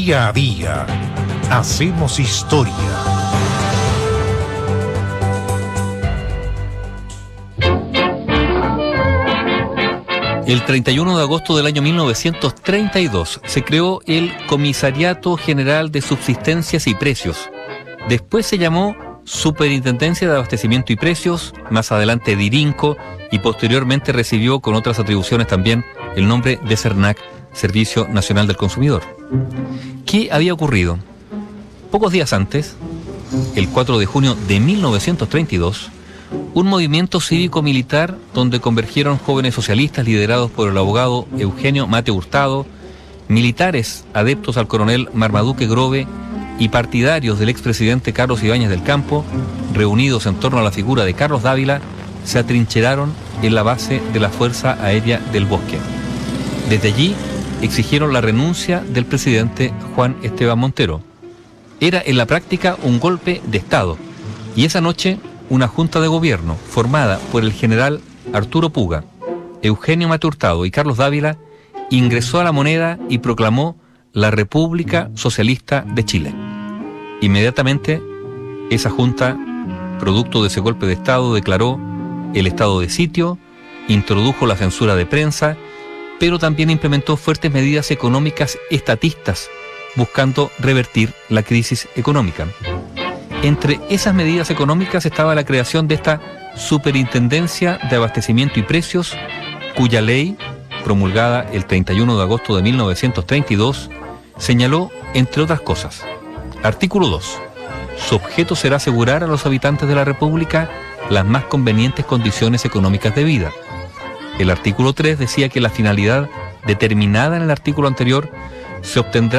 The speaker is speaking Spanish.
Día a día hacemos historia. El 31 de agosto del año 1932 se creó el Comisariato General de Subsistencias y Precios. Después se llamó Superintendencia de Abastecimiento y Precios, más adelante Dirinco, y posteriormente recibió con otras atribuciones también el nombre de SERNAC, Servicio Nacional del Consumidor. ¿Qué había ocurrido? Pocos días antes, el 4 de junio de 1932, un movimiento cívico-militar donde convergieron jóvenes socialistas liderados por el abogado Eugenio Mate Hurtado, militares adeptos al coronel Marmaduke Grove y partidarios del expresidente Carlos Ibáñez del Campo, reunidos en torno a la figura de Carlos Dávila, se atrincheraron en la base de la Fuerza Aérea del Bosque. Desde allí exigieron la renuncia del presidente Juan Esteban Montero. Era en la práctica un golpe de Estado, y esa noche una junta de gobierno formada por el general Arturo Puga, Eugenio Mate Hurtado y Carlos Dávila ingresó a La Moneda y proclamó la República Socialista de Chile. Inmediatamente, esa junta, producto de ese golpe de Estado, declaró el estado de sitio, introdujo la censura de prensa, pero también implementó fuertes medidas económicas estatistas, buscando revertir la crisis económica. Entre esas medidas económicas estaba la creación de esta Superintendencia de Abastecimiento y Precios, cuya ley, promulgada el 31 de agosto de 1932, señaló, entre otras cosas, artículo 2, su objeto será asegurar a los habitantes de la República las más convenientes condiciones económicas de vida. El artículo 3 decía que la finalidad determinada en el artículo anterior se obtendrá